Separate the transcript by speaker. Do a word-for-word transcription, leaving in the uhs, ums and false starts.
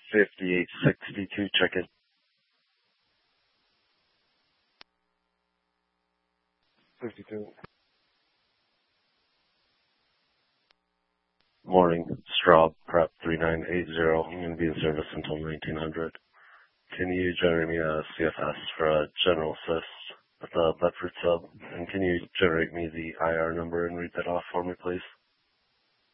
Speaker 1: fifty-eight sixty-two, check-in. fifty-two. Morning, Straub, Prep three nine eight zero. I'm going to be in service until nineteen hundred. Can you generate me a C F S for a general assist at the Bedford sub? And can you generate me the I R number and read that off for me, please?